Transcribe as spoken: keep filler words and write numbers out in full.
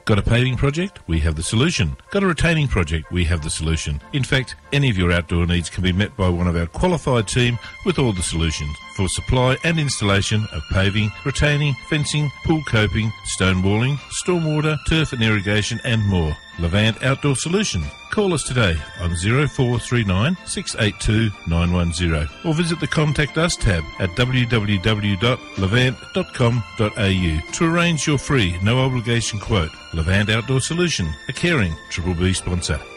Got a paving project? We have the solution. Got a retaining project? We have the solution. In fact, any of your outdoor needs can be met by one of our qualified team with all the solutions for supply and installation of paving, retaining, fencing, pool coping, stone walling, stormwater, turf and irrigation and more. Levant Outdoor Solutions. Call us today on zero four three nine, six eight two, nine one zero or visit the Contact Us tab at w w w dot levant dot com dot a u to arrange your free, no obligation quote. Levant Outdoor Solution, a caring Triple B sponsor.